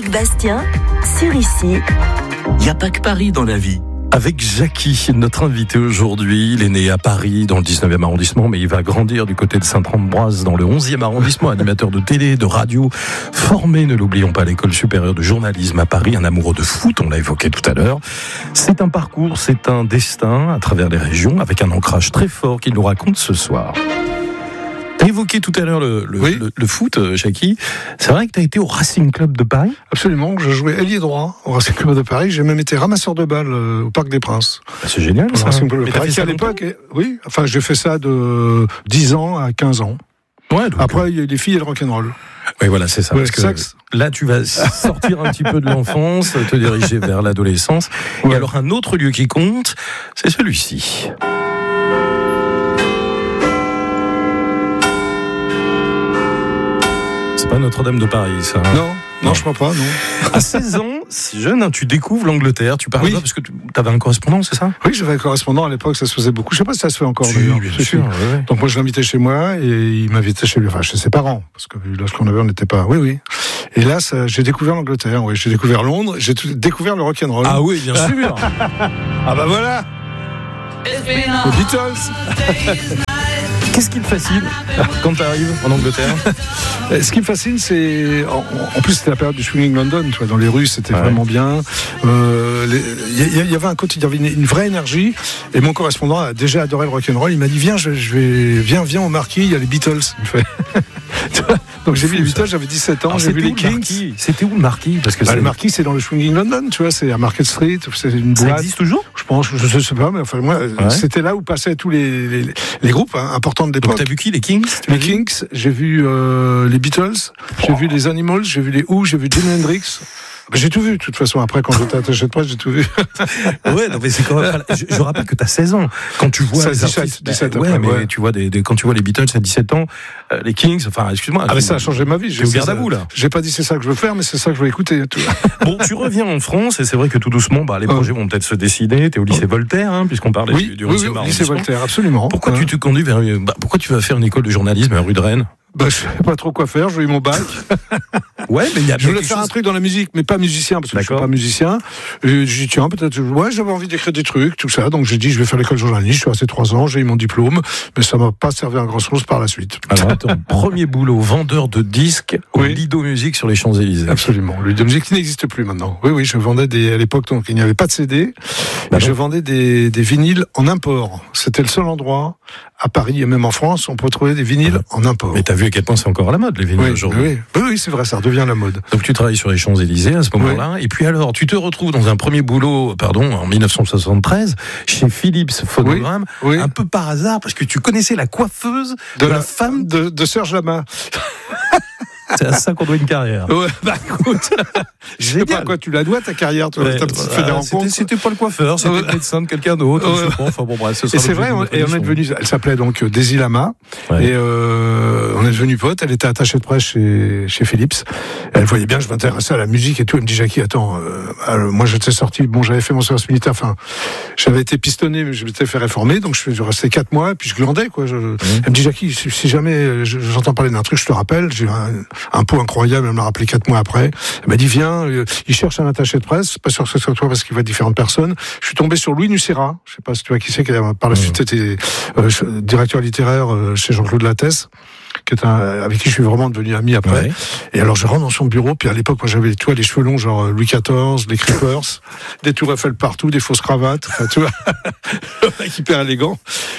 Avec Bastien, sur Ici. Il n'y a pas que Paris dans la vie. Avec Jackie, notre invité aujourd'hui. Il est né à Paris, dans le 19e arrondissement, mais il va grandir du côté de Saint-Ambroise, dans le 11e arrondissement, animateur de télé, de radio, formé, ne l'oublions pas, à l'école supérieure de journalisme à Paris, un amoureux de foot, on l'a évoqué tout à l'heure. C'est un parcours, c'est un destin à travers les régions, avec un ancrage très fort qu'il nous raconte ce soir. T'as évoqué tout à l'heure le foot, Jackie. C'est vrai que t'as été au Racing Club de Paris ? Absolument, je jouais ailier droit au Racing Club de Paris. J'ai même été ramasseur de balles au Parc des Princes. C'est génial, ça. Racing Club de Mais Paris, t'as fait ça à l'époque, oui. Enfin, j'ai fait ça de 10 ans à 15 ans. Ouais, donc... Après, il y a les filles et le rock'n'roll. Oui, voilà, c'est ça. Ouais, parce que là, tu vas sortir un petit peu de l'enfance, te diriger vers l'adolescence. Ouais. Et alors, un autre lieu qui compte, c'est celui-ci. C'est pas Notre-Dame de Paris, ça. Non, je crois pas, non. À 16 ans, si jeune, hein, tu découvres l'Angleterre. Tu parles là parce que tu avais un correspondant, c'est ça ? Oui, j'avais un correspondant à l'époque, ça se faisait beaucoup. Je sais pas si ça se fait encore. Bien sûr. Ouais. Donc moi, je l'invitais chez moi et il m'invitait chez lui, enfin chez ses parents, parce que lorsqu'on avait, on n'était pas. Oui. Et là, j'ai découvert l'Angleterre. Oui, j'ai découvert Londres. J'ai découvert le rock'n'roll. Ah oui, bien sûr. Ah bah voilà. Les Beatles. Qu'est-ce qui te fascine quand tu arrives en Angleterre ? Ce qui me fascine, c'est... En plus, c'était la période du Swinging London, tu vois, dans les rues, c'était vraiment bien. Il y avait un côté, il y avait une vraie énergie. Et mon correspondant a déjà adoré le rock'n'roll. Il m'a dit, viens au Marquis, il y a les Beatles. Il fait... Donc j'ai vu les Beatles, j'avais 17 ans, j'ai vu les Kings. C'était où le Marquis ? Parce que le Marquis, c'est dans le Swinging London, tu vois, c'est à Market Street, c'est une boîte. Ça existe toujours ? Je pense, je sais pas, mais enfin moi, c'était là où passaient tous les groupes importants de l'époque. Donc t'as vu qui ? Les Kings ? Les Kings, j'ai vu les Beatles, j'ai vu les Animals, j'ai vu les Who, j'ai vu Jimi Hendrix. J'ai tout vu, de toute façon. Après, quand j'étais attaché de presse, j'ai tout vu. Ouais, non, mais c'est quand même. Je rappelle que t'as 16 ans. Quand tu vois les artistes. 17 ouais, mais tu vois quand tu vois les Beatles à 17 ans, les Kings, enfin, excuse-moi. Ah, mais ça a changé ma vie. J'ai au garde à vous, là. J'ai pas dit c'est ça que je veux faire, mais c'est ça que je veux écouter. Bon, tu reviens en France, et c'est vrai que tout doucement, les projets vont peut-être se décider. T'es au lycée Voltaire, puisqu'on parlait du 11e arrondissement. Lycée Voltaire, absolument. Pourquoi tu te conduis vers, pourquoi tu vas faire une école de journalisme à rue de Rennes? Je sais pas trop quoi faire, j'ai eu mon bac. Ouais, mais je voulais faire un truc dans la musique, mais pas musicien, parce que je suis pas musicien. Et j'ai dit, tiens, peut-être, j'avais envie d'écrire des trucs, tout ça. Donc j'ai dit, je vais faire l'école de journalisme. Je suis resté 3 ans, j'ai eu mon diplôme, mais ça m'a pas servi à grand chose par la suite. Alors attends, premier boulot, vendeur de disques au Lido Musique sur les Champs-Élysées. Absolument. Le Lido Musique qui n'existe plus maintenant. Oui, je vendais à l'époque, donc il n'y avait pas de CD. Et je vendais des vinyles en import. C'était le seul endroit à Paris et même en France, on peut trouver des vinyles en import. Mais t'as vu à quel point c'est encore à la mode, les vinyles aujourd'hui. Oui, c'est vrai, ça redevient la mode. Donc tu travailles sur les Champs-Élysées à ce moment-là, et puis alors, tu te retrouves dans un premier boulot, en 1973, chez Philips Phonogramme, un peu par hasard, parce que tu connaissais la coiffeuse de la femme de Serge Lama. C'est à ça qu'on doit une carrière. Ouais, écoute, je sais pas à quoi tu la dois, ta carrière, toi, t'as fait des rencontres. C'était pas le coiffeur, c'était le médecin de quelqu'un d'autre. Enfin bon, bref, et c'est vrai, et on est devenu, elle s'appelait donc Daisy Lama, et on est devenu potes, elle était attachée de presse chez Philips, elle voyait bien que je m'intéressais à la musique et tout, elle me dit, Jackie, attends, moi j'étais sorti, j'avais fait mon service militaire, j'avais été pistonné, mais je m'étais fait réformer, donc je restais 4 mois, et puis je glandais, quoi. Elle me dit, Jackie, si jamais j'entends parler d'un truc, je te rappelle, j'ai un pot incroyable, elle me l'a rappelé 4 mois après. Elle m'a dit, viens, il cherche un attaché de presse, pas sûr que ce soit toi parce qu'il voit différentes personnes. Je suis tombé sur Louis Nucera, je sais pas si tu vois qui c'est, qui par la suite était directeur littéraire chez Jean-Claude Lattès, avec qui je suis vraiment devenu ami après. Ouais. Et alors je rentre dans son bureau, puis à l'époque, moi j'avais les cheveux longs, genre Louis XIV, des Creepers, des tours Eiffel partout, des fausses cravates, tu vois, le mec hyper élégant.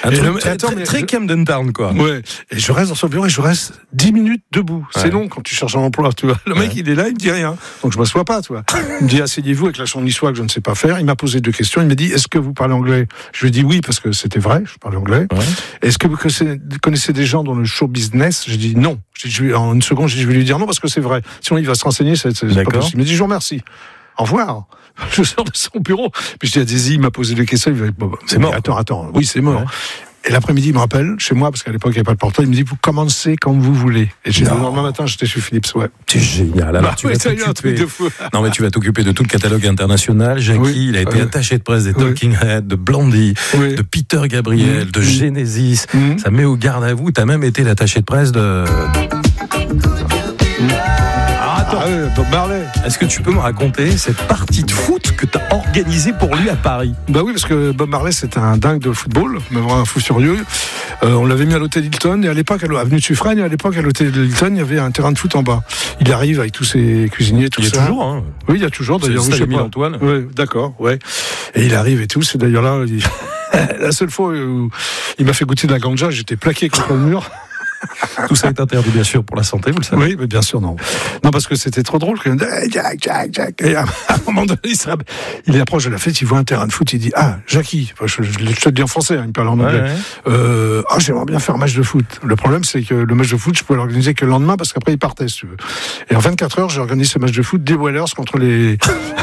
Très Camden Town, quoi. Ouais. Et je reste dans son bureau et je reste 10 minutes debout. C'est long quand tu cherches un emploi, tu vois. Le mec, il est là, il me dit rien. Donc je m'assois pas, tu vois. Il me dit, asseyez-vous avec l'accent niçois que je ne sais pas faire. Il m'a posé 2 questions. Il m'a dit, est-ce que vous parlez anglais? Je lui ai dit oui, parce que c'était vrai, je parlais anglais. Ouais. Est-ce que vous connaissez des gens dans le show business? J'ai dit non. En une seconde, je vais lui dire non parce que c'est vrai. Sinon, il va se renseigner, c'est pas possible. Il m'a dit, je vous remercie. Au revoir. Je sors de son bureau. Puis je dis à Daisy, il m'a posé 2 questions. Il m'a dit, c'est mort. Attends. Oui, c'est mort. Ouais. Et l'après-midi, il me rappelle, chez moi, parce qu'à l'époque, il n'y avait pas de portable, il me dit, vous commencez quand vous voulez. Et le lendemain matin, j'étais chez Philips, ouais. C'est génial. Alors, tu vas t'occuper. Non, mais tu vas t'occuper de tout le catalogue international. Jackie, il a été attaché de presse des Talking Heads, de Blondie, de Peter Gabriel, de Genesis. Ça met au garde à vous. T'as même été l'attaché de presse de... Attends. Ah ouais, Bob Marley. Est-ce que tu peux me raconter cette partie de foot que tu as organisée pour lui à Paris? Bah oui, parce que Bob Marley, c'était un dingue de football, mais vraiment un fou furieux. On l'avait mis à l'hôtel Hilton, et à l'époque, avenue de Suffren, et à l'époque, à l'hôtel Hilton, il y avait un terrain de foot en bas. Il arrive avec tous ses cuisiniers, tout ça. Il y a toujours, hein. Oui, il y a toujours, d'ailleurs. C'est Émile Antoine. Oui, d'accord, ouais. Et il arrive et tout, c'est d'ailleurs là, la seule fois où il m'a fait goûter de la ganja, j'étais plaqué contre le mur. Tout ça est interdit, bien sûr, pour la santé, vous le savez. Oui, mais bien sûr, non. Non, parce que c'était trop drôle. Jack. Et à un moment donné, il approche de la fête, il voit un terrain de foot, il dit, Jackie. Enfin, je te le dis en français, il parle en anglais. Ouais. J'aimerais bien faire un match de foot. Le problème, c'est que le match de foot, je pouvais l'organiser que le lendemain, parce qu'après, il partait, si tu veux. Et en 24 heures, j'ai organisé ce match de foot des Whalers contre les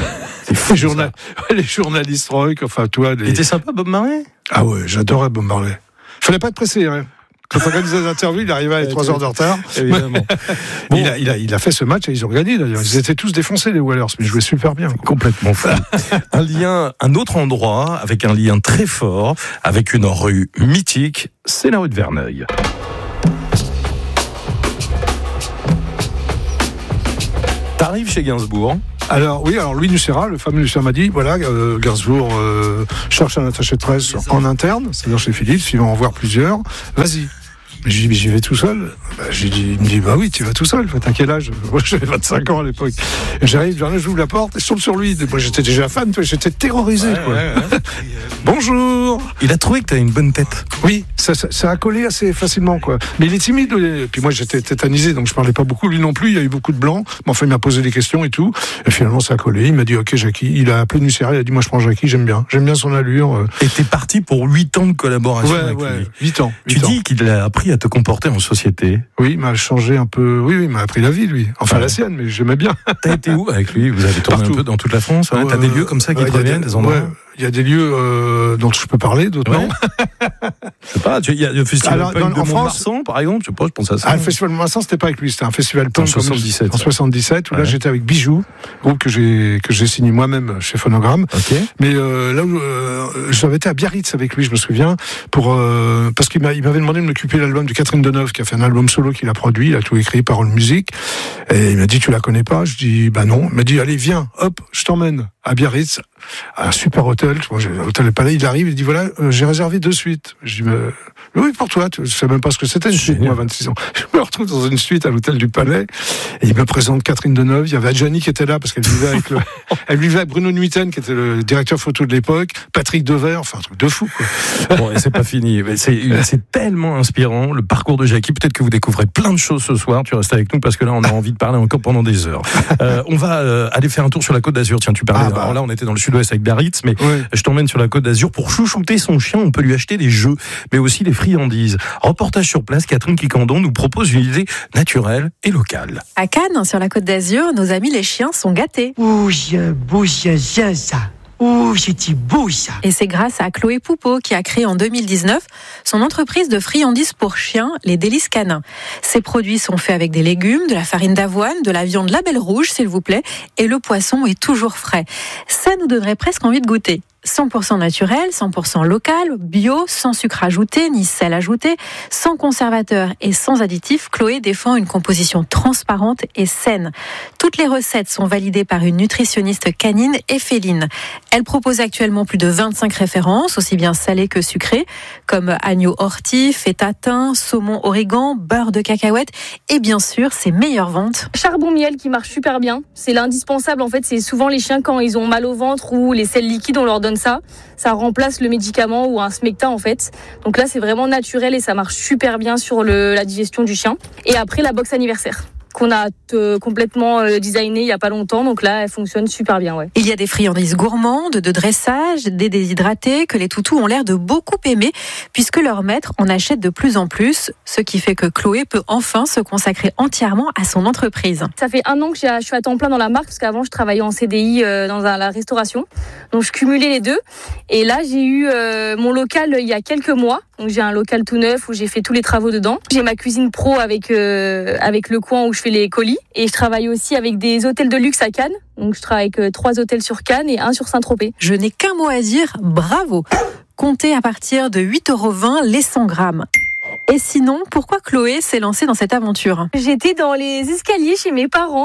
journalistes rock, enfin, toi. Il était sympa, Bob Marley? Ah ouais, j'adorais Bob Marley. Fallait pas être pressé, hein. Quand on organisait des interviews, il arrivait avec 3 heures de retard. Évidemment. Bon. Il a fait ce match et ils ont gagné d'ailleurs. Ils étaient tous défoncés, les Whalers, mais ils jouaient super bien. Complètement fou. Un autre endroit avec un lien très fort, avec une rue mythique, c'est la rue de Verneuil. T'arrives chez Gainsbourg. Alors Louis Nucera, le fameux Nucera m'a dit, voilà, Gainsbourg cherche un attaché de presse en interne, c'est-à-dire chez Philips, ils vont en voir plusieurs, vas-y. Mais j'ai dit, mais j'y vais tout seul. Il me dit, bah oui, tu vas tout seul. T'as quel âge? Moi, j'avais 25 ans à l'époque. Et j'arrive, j'ouvre la porte et je tombe sur lui. Moi, j'étais déjà fan, j'étais terrorisé, quoi. Ouais. Bonjour. Il a trouvé que t'avais une bonne tête. Oui, ça a collé assez facilement, quoi. Mais il est timide. Et puis moi, j'étais tétanisé, donc je parlais pas beaucoup. Lui non plus, il y a eu beaucoup de blancs. Mais enfin, il m'a posé des questions et tout. Et finalement, ça a collé. Il m'a dit, ok, Jackie. Il a appelé Nucera, il a dit, moi, je prends Jackie, j'aime bien son allure. Et t'es parti pour 8 ans de collaboration avec lui. 8 ans. Tu dis qu'il a appris à te comporter en société. Oui, il m'a changé un peu. Oui, il m'a appris la vie, lui. Enfin, la sienne, mais j'aimais bien. T'as été où avec lui? Vous avez tourné un peu dans toute la France, hein? T'as des lieux comme ça qui te reviennent, des endroits? Il y a des lieux dont je peux parler, d'autres non. Je sais pas, il y a le festival punk de Mont-de-Marsan, par exemple, je pense à ça. Le festival de Mont-de-Marsan, c'était pas avec lui, c'était un festival punk en 77, où là j'étais avec Bijoux, groupe que j'ai signé moi-même chez Phonogramme. Okay. Mais là où j'avais été à Biarritz avec lui, je me souviens, parce qu'il m'avait demandé de m'occuper de l'album de Catherine Deneuve, qui a fait un album solo qu'il a produit, il a tout écrit, paroles, musique. Et il m'a dit, tu la connais pas? Je dis, bah non. Il m'a dit, allez, viens, hop, je t'emmène à Biarritz, à un super hôtel, l'hôtel Le Palais. Il arrive, il dit, voilà, j'ai réservé 2 suites. Je dis, oui, pour toi, je sais même pas ce que c'était une suite, moi, 26 ans. Je me retrouve dans une suite à l'hôtel du Palais, et il me présente Catherine Deneuve. Il y avait Adjani qui était là, parce qu'elle vivait elle vivait avec Bruno Nuiten, qui était le directeur photo de l'époque, Patrick Devers, enfin, un truc de fou, quoi. Bon, et c'est pas fini. C'est tellement inspirant, le parcours de Jackie. Peut-être que vous découvrez plein de choses ce soir. Tu restes avec nous, parce que là, on a envie de parler encore pendant des heures. On va aller faire un tour sur la Côte d'Azur. Tiens, tu parlais. Alors là, on était dans le sud-ouest avec Biarritz, mais je t'emmène sur la Côte d'Azur pour chouchouter son chien. On peut lui acheter des jeux, mais aussi des friandises. Reportage sur place, Catherine Quicandon nous propose une idée naturelle et locale. À Cannes, sur la Côte d'Azur, nos amis les chiens sont gâtés. Et c'est grâce à Chloé Poupeau qui a créé en 2019 son entreprise de friandises pour chiens, les Délices Canins. Ces produits sont faits avec des légumes, de la farine d'avoine, de la viande label rouge, s'il vous plaît, et le poisson est toujours frais. Ça nous donnerait presque envie de goûter. 100% naturel, 100% local, bio, sans sucre ajouté ni sel ajouté, sans conservateur et sans additifs, Chloé défend une composition transparente et saine. Toutes les recettes sont validées par une nutritionniste canine et féline. Elle propose actuellement plus de 25 références, aussi bien salées que sucrées, comme agneau ortie, feta thym, saumon origan, beurre de cacahuète et bien sûr ses meilleures ventes. Charbon miel qui marche super bien, c'est l'indispensable en fait, c'est souvent les chiens quand ils ont mal au ventre ou les sels liquides on leur donne ça remplace le médicament ou un smecta en fait. Donc là c'est vraiment naturel et ça marche super bien sur la digestion du chien. Et après la box anniversaire qu'on a complètement designé il y a pas longtemps, donc là elle fonctionne super bien. Ouais. Il y a des friandises gourmandes, de dressage, des déshydratés que les toutous ont l'air de beaucoup aimer puisque leur maître en achète de plus en plus, ce qui fait que Chloé peut enfin se consacrer entièrement à son entreprise. Ça fait 1 an que je suis à temps plein dans la marque parce qu'avant je travaillais en CDI dans la restauration, donc je cumulais les deux et là j'ai eu mon local il y a quelques mois. Donc j'ai un local tout neuf où j'ai fait tous les travaux dedans. J'ai ma cuisine pro avec le coin où je fais les colis. Et je travaille aussi avec des hôtels de luxe à Cannes. Donc je travaille avec 3 hôtels sur Cannes et 1 sur Saint-Tropez. Je n'ai qu'un mot à dire, bravo. Comptez à partir de 8,20 € les 100 grammes. Et sinon, pourquoi Chloé s'est lancée dans cette aventure ? J'étais dans les escaliers chez mes parents.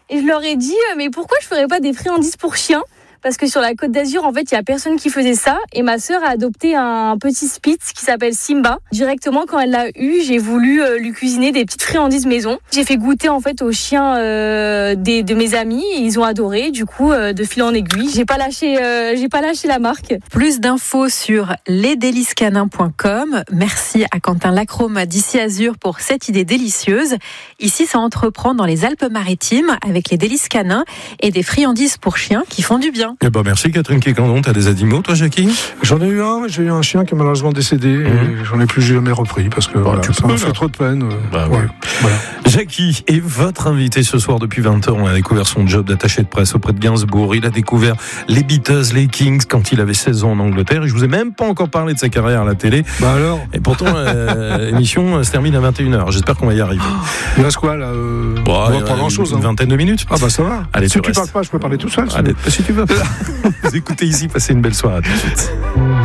Et je leur ai dit, mais pourquoi je ferais pas des friandises pour chiens ? Parce que sur la Côte d'Azur, en fait, il y a personne qui faisait ça. Et ma sœur a adopté un petit Spitz qui s'appelle Simba. Directement, quand elle l'a eu, j'ai voulu lui cuisiner des petites friandises maison. J'ai fait goûter en fait aux chiens de mes amis. Et ils ont adoré. Du coup, de fil en aiguille, j'ai pas lâché la marque. Plus d'infos sur lesdélicescanins.com. Merci à Quentin Lacrome d'Ici Azur pour cette idée délicieuse. Ici, ça entreprend dans les Alpes-Maritimes avec les délices canins et des friandises pour chiens qui font du bien. Eh ben merci Catherine Quécandon, t'as des animaux toi Jackie ? J'en ai eu un, mais j'ai eu un chien qui est malheureusement décédé et j'en ai plus jamais repris parce que ça m'a fait trop de peine. Voilà. Jackie est votre invité ce soir depuis 20h. On a découvert son job d'attaché de presse auprès de Gainsbourg. Il a découvert les Beatles, les Kings quand il avait 16 ans en Angleterre. Et je vous ai même pas encore parlé de sa carrière à la télé. Alors. Et pourtant l'émission se termine à 21h. J'espère qu'on va y arriver. Il reste quoi là pas grand chose. Une vingtaine de minutes. Ah bah ça va. Allez, si tu parles pas, je peux parler tout seul. Allez, si tu veux. Vous écoutez Ici, passez une belle soirée. À tout de suite.